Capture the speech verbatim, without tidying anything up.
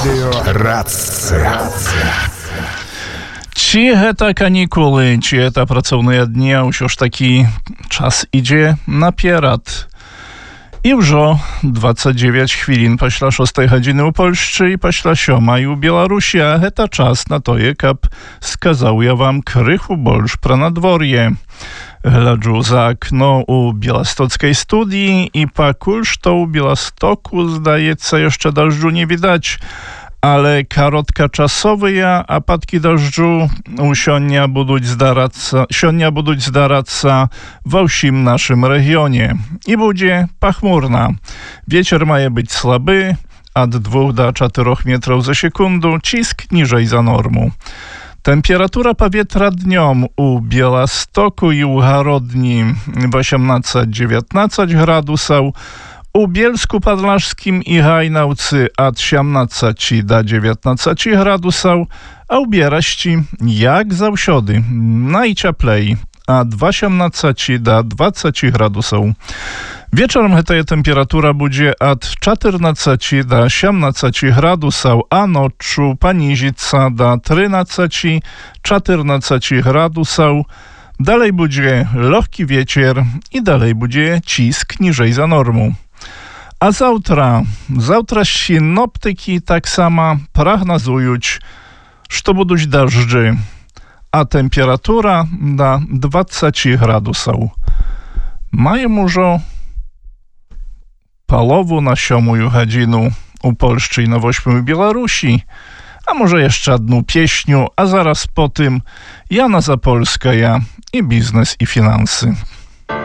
Радыё Рацыя. Ці гэта канікулы, ці гэта працоўныя дні, а ўсё ж такі час ідзе наперад. І ўжо двадцать девять хвілін пасля шостай гадзіны ў Польшчы і пасля сёмай у Беларусі, а гэта час на тое, каб сказаў я вам крыху больш пра надвор'е. Гляджу за акно у беластоцкай студіі і пакуль што ў Беластоку, здаецца, яшчэ дажджу не widać, ale krótkoczasowe apadki deszczu siądnia będą zdarаться, siądnia będą zdarаться we wszystkim naszym regionie i będzie pachmurna. Wieczór ma być słaby, od dwóch do czterech metrów za sekundę, cisk niżej za normą. Temperatura powietrza dniom u Białegostoku i u Harodni osiemnaście dziewiętnaście gradusów, u Bielsku Podlaskim i Hajnałcy od siedemnaście do dziewiętnastu gradusów, a u Bieraści, jak zawsiody, najcieplej od osiemnaście do dwudziestu gradusów. Wieczorem ta temperatura będzie od czternastu do siedemnastu gradusów, a noczu panizica do trzynastu czternastu gradusów. Dalej będzie lekki wieczór i dalej będzie cisk niżej za normą. A zawtra, zawtra synoptyki tak samo prognozują, że będą deszczy, a temperatura do dwudziestu gradusów. Mają może połowę na siódmą godzinę u Polszczy i na ósmej Białorusi, a może jeszcze jedną pieśniu, a zaraz po tym Jana Zapolska i biznes i finanse.